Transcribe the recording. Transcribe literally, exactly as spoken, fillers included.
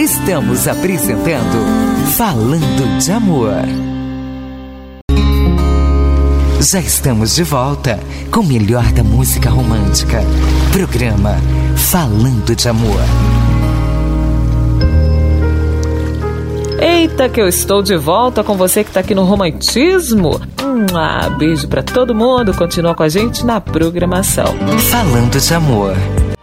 Estamos apresentando Falando de Amor. Já estamos de volta com o melhor da música romântica. Programa Falando de Amor. Eita, que eu estou de volta com você que está aqui no Romantismo. Hum, ah, beijo para todo mundo. Continua com a gente na programação. Falando de Amor.